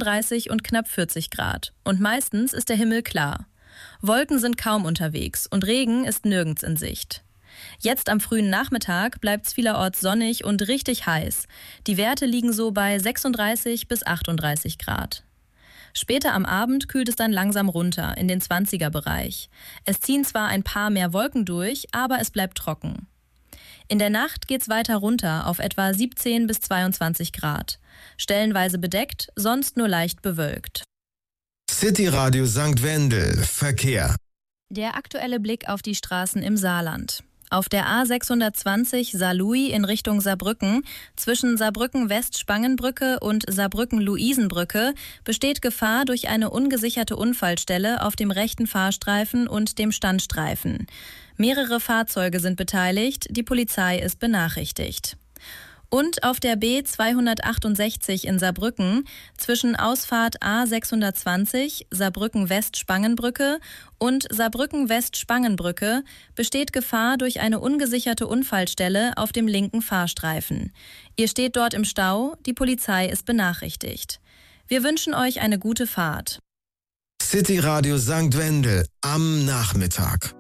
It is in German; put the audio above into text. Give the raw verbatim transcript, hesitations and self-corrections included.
fünfunddreißig und knapp vierzig Grad. Und meistens ist der Himmel klar. Wolken sind kaum unterwegs und Regen ist nirgends in Sicht. Jetzt am frühen Nachmittag bleibt es vielerorts sonnig und richtig heiß. Die Werte liegen so bei sechsunddreißig bis achtunddreißig Grad. Später am Abend kühlt es dann langsam runter in den zwanziger-Bereich. Es ziehen zwar ein paar mehr Wolken durch, aber es bleibt trocken. In der Nacht geht's weiter runter auf etwa siebzehn bis zweiundzwanzig Grad. Stellenweise bedeckt, sonst nur leicht bewölkt. City Radio Sankt Wendel, Verkehr. Der aktuelle Blick auf die Straßen im Saarland. Auf der A sechshundertzwanzig Saarlouis in Richtung Saarbrücken zwischen Saarbrücken-West-Spangenbrücke und Saarbrücken-Luisenbrücke besteht Gefahr durch eine ungesicherte Unfallstelle auf dem rechten Fahrstreifen und dem Standstreifen. Mehrere Fahrzeuge sind beteiligt, die Polizei ist benachrichtigt. Und auf der B zweihundertachtundsechzig in Saarbrücken zwischen Ausfahrt A sechshundertzwanzig Saarbrücken-West-Spangenbrücke und Saarbrücken-West-Spangenbrücke besteht Gefahr durch eine ungesicherte Unfallstelle auf dem linken Fahrstreifen. Ihr steht dort im Stau, die Polizei ist benachrichtigt. Wir wünschen euch eine gute Fahrt. City Radio Sankt Wendel am Nachmittag.